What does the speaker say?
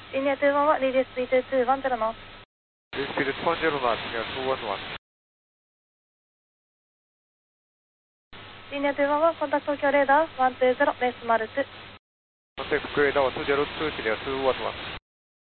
Linia 21はリリーススピード210ノース。 リリーススピード20 knots near 211. Linia 21はコンタクト東京レーダー120ベース丸2。 Contact radar 202 near 211.